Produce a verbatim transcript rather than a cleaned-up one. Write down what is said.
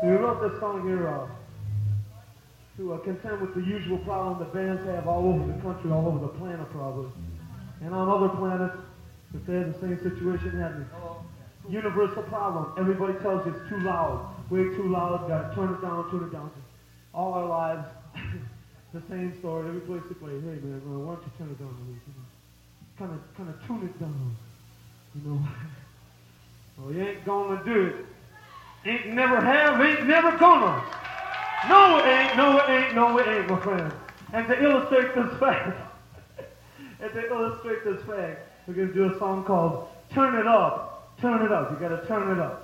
We wrote this song here uh, to uh, contend with the usual problem that bands have all over the country, all over the planet probably. And on other planets, if they have the same situation happening. Universal problem. Everybody tells you it's too loud. Way too loud. Got to turn it down, turn it down. All our lives, the same story. Every place they play. Hey man, why don't you turn it down? Kind of, kind of tune it down. You know. Well, you ain't gonna do it. Ain't never have. Ain't never gonna. No, it ain't. No, it ain't. No, it ain't, my friend. And to illustrate this fact, and to illustrate this fact, we're gonna do a song called "Turn It Up." Turn it up. You gotta turn it up.